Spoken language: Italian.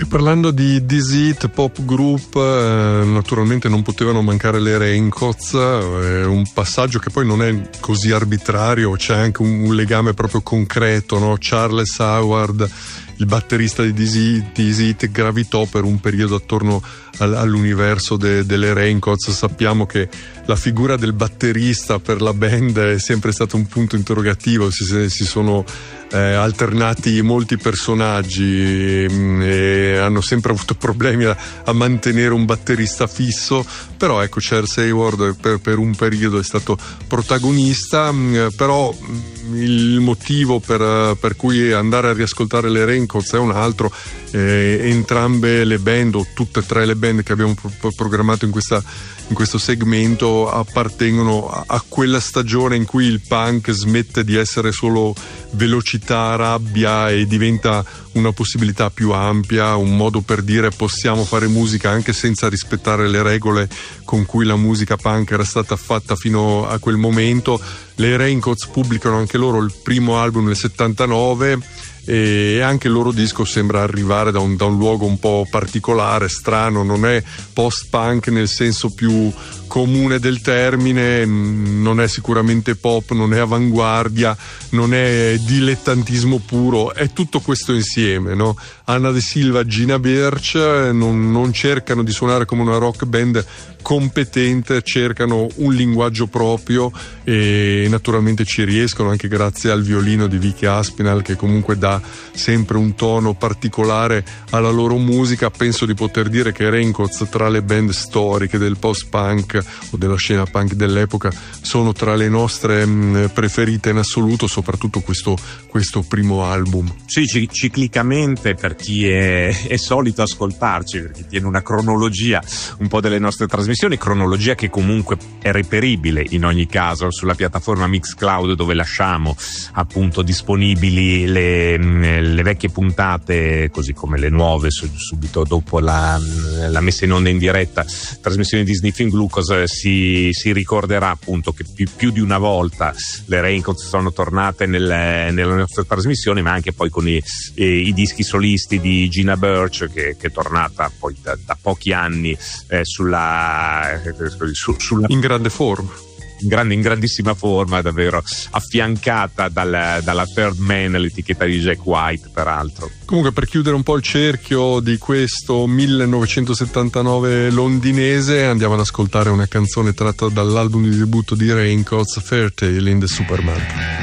E parlando di This It, pop group, naturalmente non potevano mancare le Raincoats, un passaggio che poi non è così arbitrario, c'è anche un legame proprio concreto, no? Charles Howard, il batterista di This It, gravitò per un periodo attorno all'universo delle Raincoats. Sappiamo che la figura del batterista per la band è sempre stato un punto interrogativo, si sono alternati molti personaggi e hanno sempre avuto problemi a mantenere un batterista fisso, però ecco, Charles Hayward per un periodo è stato protagonista, però il motivo per cui andare a riascoltare le Raincoats è un altro. Entrambe le band, o tutte e tre le band che abbiamo programmato in questo segmento, appartengono a quella stagione in cui il punk smette di essere solo velocità, rabbia e diventa una possibilità più ampia, un modo per dire possiamo fare musica anche senza rispettare le regole con cui la musica punk era stata fatta fino a quel momento. Le Raincoats pubblicano anche loro il primo album nel 79 e anche il loro disco sembra arrivare da un luogo un po' particolare, strano, non è post-punk nel senso più comune del termine, non è sicuramente pop, non è avanguardia, non è dilettantismo puro, è tutto questo insieme, no? Anna De Silva, Gina Birch non cercano di suonare come una rock band competente, cercano un linguaggio proprio e naturalmente ci riescono anche grazie al violino di Vicky Aspinall, che comunque dà sempre un tono particolare alla loro musica. Penso di poter dire che Raincoats, tra le band storiche del post-punk o della scena punk dell'epoca, sono tra le nostre preferite in assoluto, soprattutto questo primo album. Sì, ciclicamente, per chi è solito ascoltarci, per chi tiene una cronologia un po' delle nostre trasmissioni, cronologia che comunque è reperibile in ogni caso sulla piattaforma Mixcloud, dove lasciamo appunto disponibili le vecchie puntate così come le nuove subito dopo la messa in onda in diretta, trasmissione di Sniffing Glucose. Si ricorderà appunto che più di una volta le Raincoats sono tornate nelle nostre trasmissioni, ma anche poi con i dischi solisti di Gina Birch, che è tornata poi da pochi anni in grande forma, in grandissima forma, davvero affiancata dalla Third Man, l'etichetta di Jack White peraltro. Comunque, per chiudere un po' il cerchio di questo 1979 londinese, andiamo ad ascoltare una canzone tratta dall'album di debutto di Raincoats, Fair Tale in the Supermarket.